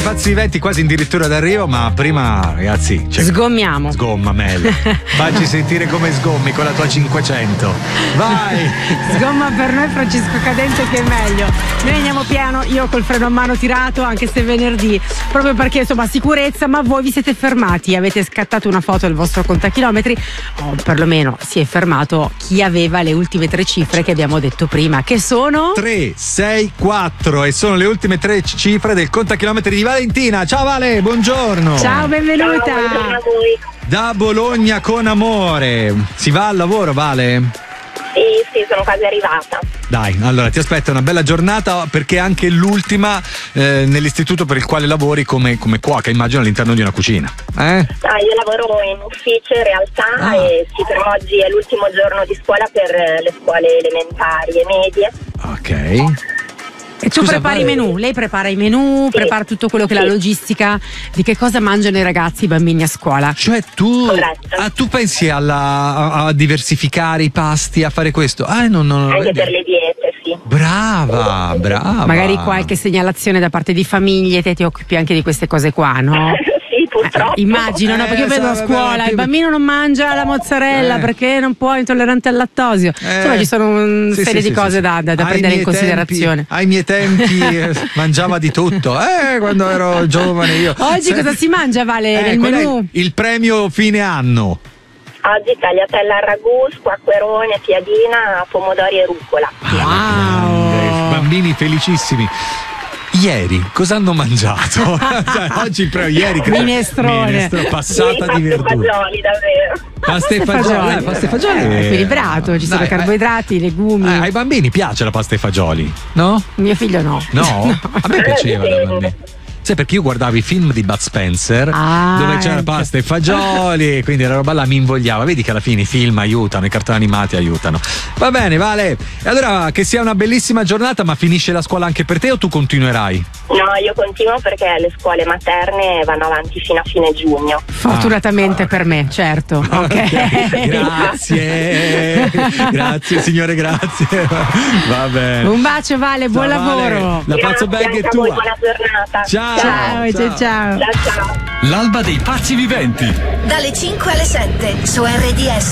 pazzi viventi quasi addirittura d'arrivo, ma prima, ragazzi, sgommiamo. Sgomma, Mel. Facci sentire come sgommi con la tua 500. Vai! Sgomma per noi Francesco Cadente, che è meglio. Noi andiamo piano, io col freno a mano tirato, anche se è venerdì, proprio perché insomma sicurezza, ma voi vi siete fermati, avete scattato una foto del vostro contachilometri, o perlomeno si è fermato chi aveva le ultime 3 cifre che abbiamo detto prima, che sono 3, 6, 4 e sono le ultime 3 cifre del contachilometri di Valentina. Ciao Vale, buongiorno. Ciao, benvenuta. Ciao, buongiorno a voi. Da Bologna con amore. Si va al lavoro, Vale? Sì, sono quasi arrivata. Dai, allora ti aspetta una bella giornata, perché è anche l'ultima nell'istituto per il quale lavori come cuoca, immagino, all'interno di una cucina. Io lavoro in ufficio in realtà e sì, per oggi è l'ultimo giorno di scuola per le scuole elementari e medie. Ok. E tu prepari i menù, lei prepara i menù, Sì. prepara tutto quello che è la logistica di che cosa mangiano i ragazzi, i bambini a scuola. Cioè tu pensi a diversificare i pasti, a fare questo? Non Anche per le diete, sì. Brava. Magari qualche segnalazione da parte di famiglie, te ti occupi anche di queste cose qua, no? Sì, purtroppo. Immagino, no? Perché io vedo a scuola il bambino non mangia la mozzarella perché non può, è intollerante al lattosio. Insomma, ci sono una serie di cose da prendere in considerazione. Ai miei tempi mangiava di tutto, quando ero giovane io. Oggi cosa si mangia, Vale, nel menù? Il premio fine anno. Oggi tagliatella al ragù, squacquerone, piadina, pomodori e rucola. Wow. Bambini felicissimi. Ieri cosa hanno mangiato? Oggi il premio, ieri minestrone, passata di verdura. Fagioli, davvero. Pasta e fagioli. Pasta e fagioli è equilibrato, ci sono carboidrati, legumi. Ai bambini piace la pasta e fagioli, no? Mio figlio no. No? A me piaceva da bambino. Sai, perché io guardavo i film di Bud Spencer dove c'era pasta e fagioli, quindi la roba là mi invogliava. Vedi che alla fine i film aiutano, i cartoni animati aiutano. Va bene, Vale. E allora che sia una bellissima giornata, ma finisce la scuola anche per te o tu continuerai? No, io continuo perché le scuole materne vanno avanti fino a fine giugno. Fortunatamente per me, certo. Ok. Grazie signore, grazie. Va bene. Un bacio, Vale, buon lavoro. La pazzo bag è tua. Buona giornata. Ciao. L'alba dei pazzi viventi. Dalle 5 alle 7 su RDS.